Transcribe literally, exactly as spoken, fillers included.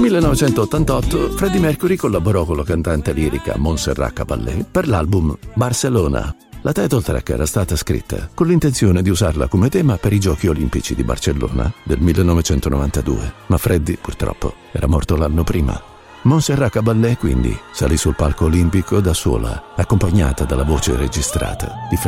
millenovecentottantotto Freddie Mercury collaborò con la cantante lirica Montserrat Caballé per l'album Barcelona. La title track era stata scritta con l'intenzione di usarla come tema per i Giochi Olimpici di Barcellona del millenovecentonovantadue, ma Freddie purtroppo era morto l'anno prima. Montserrat Caballé quindi salì sul palco olimpico da sola, accompagnata dalla voce registrata di